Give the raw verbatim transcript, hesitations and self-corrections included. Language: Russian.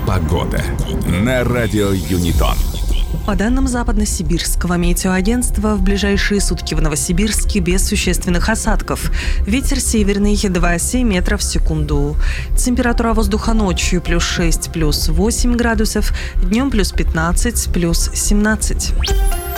Погода на радио Юнитон. По данным Западно-Сибирского метеоагентства, в ближайшие сутки в Новосибирске без существенных осадков. Ветер северный два целых семь десятых метра в секунду. Температура воздуха ночью плюс шесть, плюс восемь градусов, днем плюс пятнадцать, плюс семнадцать.